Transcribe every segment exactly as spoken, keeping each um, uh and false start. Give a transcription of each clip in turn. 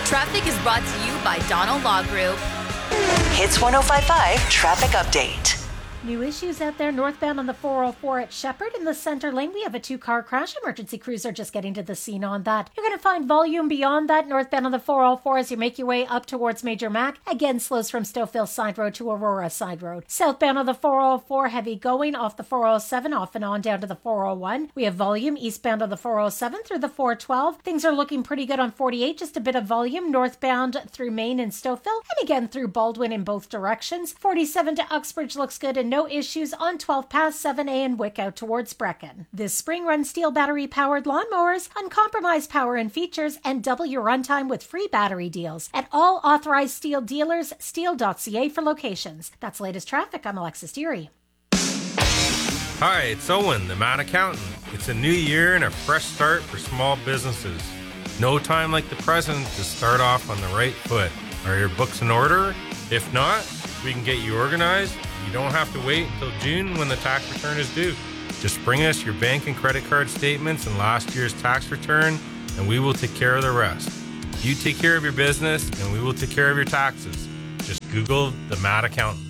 Traffic is brought to you by Donald Law Group. Hits one oh five point five Traffic Update. New issues out there northbound on the four oh four at Shepherd. In the center lane, we have a two-car crash. Emergency crews are just getting to the scene on that. You're going to find volume beyond that northbound on the four oh four as you make your way up towards Major Mac. Again, slows from Stouffville Side Road to Aurora Side Road. Southbound on the four oh four, heavy going off the four oh seven, off and on down to the four oh one. We have volume eastbound on the four oh seven through the four twelve. Things are looking pretty good on forty-eight, just a bit of volume northbound through Maine and Stouffville, and again through Baldwin in both directions. forty-seven to Uxbridge looks good and no issues on twelve past seven A and Wick out towards Brecken. This spring, run steel battery-powered lawnmowers, uncompromised power and features, and double your runtime with free battery deals at all authorized steel dealers, steel dot c a for locations. That's latest traffic. I'm Alexis Deary. Hi, it's Owen, the Man Accountant. It's a new year and a fresh start for small businesses. No time like the present to start off on the right foot. Are your books in order? If not, we can get you organized. You don't have to wait until June when the tax return is due. Just bring us your bank and credit card statements and last year's tax return, and we will take care of the rest. You take care of your business, and we will take care of your taxes. Just Google the Mad Accountant.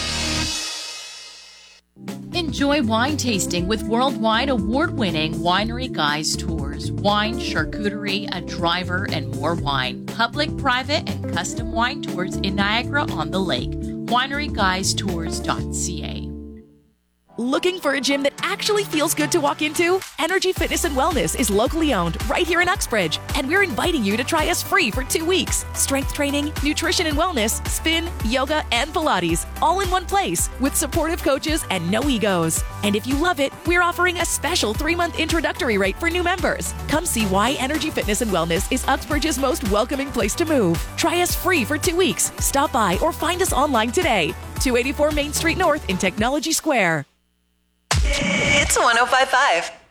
Enjoy wine tasting with worldwide award-winning Winery Guys Tours. Wine, charcuterie, a driver, and more wine. Public, private, and custom wine tours in Niagara-on-the-Lake. winery guys tours dot c a. Looking for a gym that actually feels good to walk into? Energy Fitness and Wellness is locally owned right here in Uxbridge, and we're inviting you to try us free for two weeks. Strength training, nutrition and wellness, spin, yoga, and Pilates, all in one place with supportive coaches and no egos. And if you love it, we're offering a special three-month introductory rate for new members. Come see why Energy Fitness and Wellness is Uxbridge's most welcoming place to move. Try us free for two weeks. Stop by or find us online today. two eighty-four Main Street North in Technology Square. It's one oh five point five.